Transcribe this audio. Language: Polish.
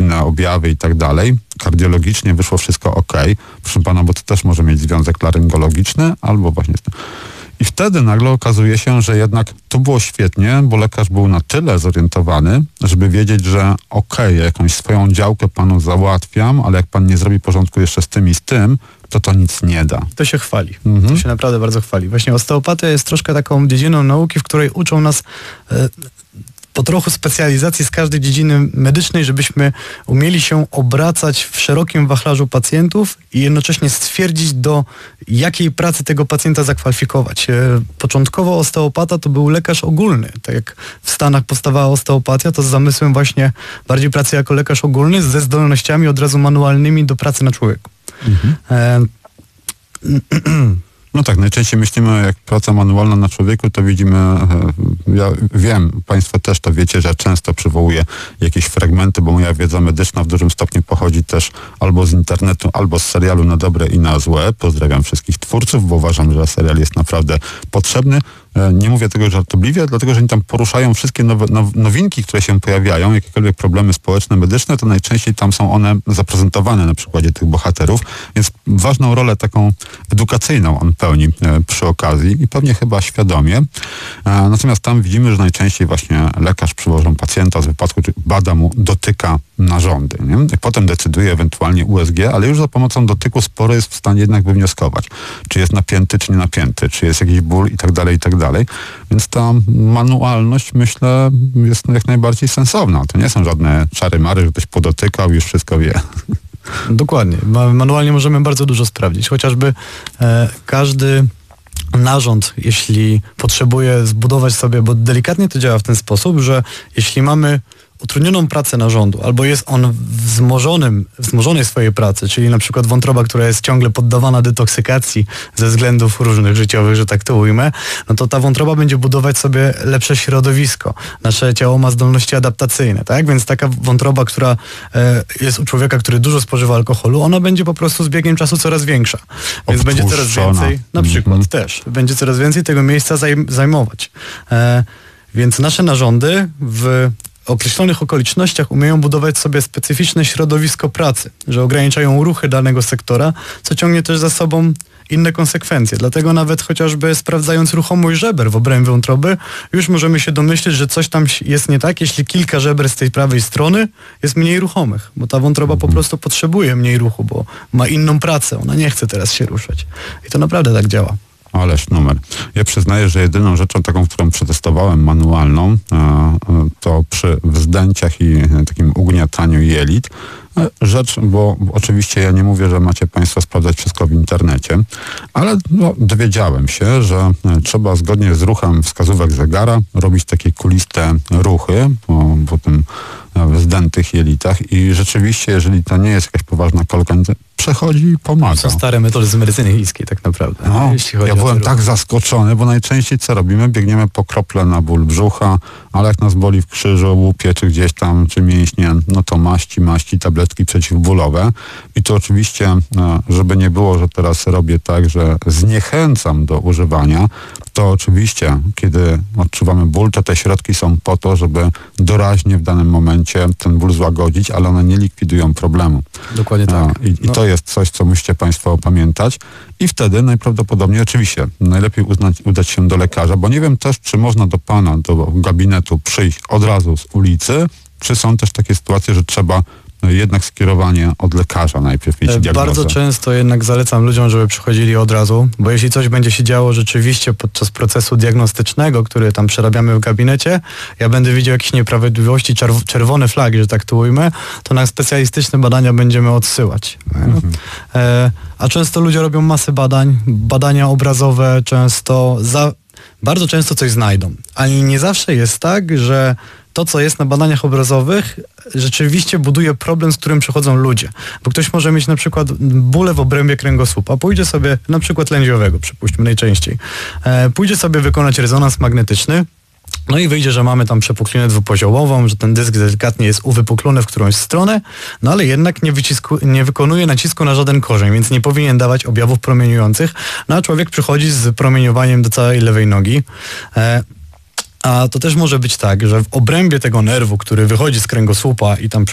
inne objawy i tak dalej. Kardiologicznie wyszło wszystko ok. Proszę pana, bo to też może mieć związek laryngologiczny albo właśnie z tym. I wtedy nagle okazuje się, że jednak to było świetnie, bo lekarz był na tyle zorientowany, żeby wiedzieć, że okej, jakąś swoją działkę panu załatwiam, ale jak pan nie zrobi porządku jeszcze z tym i z tym, to nic nie da. To się chwali. To się naprawdę bardzo chwali. Właśnie osteopatia jest troszkę taką dziedziną nauki, w której uczą nas po trochu specjalizacji z każdej dziedziny medycznej, żebyśmy umieli się obracać w szerokim wachlarzu pacjentów i jednocześnie stwierdzić, do jakiej pracy tego pacjenta zakwalifikować. Początkowo osteopata to był lekarz ogólny. Tak jak w Stanach powstawała osteopatia, to z zamysłem właśnie bardziej pracy jako lekarz ogólny ze zdolnościami od razu manualnymi do pracy na człowieku. No tak, najczęściej myślimy, jak praca manualna na człowieku, to widzimy, ja wiem, państwo też to wiecie, że często przywołuję jakieś fragmenty, bo moja wiedza medyczna w dużym stopniu pochodzi też albo z internetu, albo z serialu Na dobre i na złe. Pozdrawiam wszystkich twórców, bo uważam, że serial jest naprawdę potrzebny. Nie mówię tego żartobliwie, dlatego że oni tam poruszają wszystkie nowinki, które się pojawiają, jakiekolwiek problemy społeczne, medyczne, to najczęściej tam są one zaprezentowane na przykładzie tych bohaterów, więc ważną rolę taką edukacyjną on pełni przy okazji i pewnie chyba świadomie. Natomiast tam widzimy, że najczęściej właśnie lekarz przywożą pacjenta z wypadku, czy bada mu, dotyka narządy, nie? I potem decyduje ewentualnie USG, ale już za pomocą dotyku sporo jest w stanie jednak wywnioskować, czy jest napięty, czy nie napięty, czy jest jakiś ból i tak dalej, i tak dalej. Więc ta manualność, myślę, jest jak najbardziej sensowna. To nie są żadne czary-mary, że ktoś podotykał i już wszystko wie. Dokładnie. Manualnie możemy bardzo dużo sprawdzić. Chociażby każdy narząd, jeśli potrzebuje zbudować sobie, bo delikatnie to działa w ten sposób, że jeśli mamy utrudnioną pracę narządu, albo jest on w wzmożonej swojej pracy, czyli na przykład wątroba, która jest ciągle poddawana detoksykacji ze względów różnych życiowych, że tak to ujmę, no to ta wątroba będzie budować sobie lepsze środowisko. Nasze ciało ma zdolności adaptacyjne, tak? Więc taka wątroba, która jest u człowieka, który dużo spożywa alkoholu, ona będzie po prostu z biegiem czasu coraz większa. Więc będzie coraz więcej, na przykład też, będzie coraz więcej tego miejsca zajmować. Więc nasze narządy w określonych okolicznościach umieją budować sobie specyficzne środowisko pracy, że ograniczają ruchy danego sektora, co ciągnie też za sobą inne konsekwencje. Dlatego nawet chociażby sprawdzając ruchomość żeber w obrębie wątroby, już możemy się domyśleć, że coś tam jest nie tak, jeśli kilka żeber z tej prawej strony jest mniej ruchomych, bo ta wątroba po prostu potrzebuje mniej ruchu, bo ma inną pracę, ona nie chce teraz się ruszać. I to naprawdę tak działa. Ależ numer. Ja przyznaję, że jedyną rzeczą taką, którą przetestowałem manualną, to przy wzdęciach i takim ugniataniu jelit. Rzecz, bo oczywiście ja nie mówię, że macie państwo sprawdzać wszystko w internecie, ale dowiedziałem się, że trzeba zgodnie z ruchem wskazówek zegara robić takie kuliste ruchy po tym wzdętych jelitach i rzeczywiście, jeżeli to nie jest jakaś poważna kolka, przechodzi i pomaga. To są stare metody z medycyny chińskiej tak naprawdę. No, ja byłem tak zaskoczony, bo najczęściej co robimy? Biegniemy po krople na ból brzucha, ale jak nas boli w krzyżu, łupie, czy gdzieś tam, czy mięśnie, no to maści, tabletki przeciwbólowe. I to oczywiście, żeby nie było, że teraz robię tak, że zniechęcam do używania, to oczywiście, kiedy odczuwamy ból, to te środki są po to, żeby doraźnie w danym momencie ten ból złagodzić, ale one nie likwidują problemu. Dokładnie tak. I to jest coś, co musicie państwo pamiętać. I wtedy najprawdopodobniej, oczywiście, najlepiej udać się do lekarza, bo nie wiem też, czy można do pana, do gabinetu przyjść od razu z ulicy, czy są też takie sytuacje, że trzeba jednak skierowanie od lekarza najpierw mieć diagnozę. Bardzo często jednak zalecam ludziom, żeby przychodzili od razu, bo jeśli coś będzie się działo rzeczywiście podczas procesu diagnostycznego, który tam przerabiamy w gabinecie, ja będę widział jakieś nieprawidłowości, czerwone flagi, że tak to ujmę, to na specjalistyczne badania będziemy odsyłać. A często ludzie robią masę badania obrazowe, bardzo często coś znajdą. Ale nie zawsze jest tak, że to, co jest na badaniach obrazowych, rzeczywiście buduje problem, z którym przychodzą ludzie. Bo ktoś może mieć na przykład bóle w obrębie kręgosłupa, pójdzie sobie, na przykład lędźwiowego, przypuśćmy najczęściej, pójdzie sobie wykonać rezonans magnetyczny, no i wyjdzie, że mamy tam przepuklinę dwupoziomową, że ten dysk delikatnie jest uwypuklony w którąś stronę, no ale jednak nie wykonuje nacisku na żaden korzeń, więc nie powinien dawać objawów promieniujących. No a człowiek przychodzi z promieniowaniem do całej lewej nogi. A to też może być tak, że w obrębie tego nerwu, który wychodzi z kręgosłupa i tam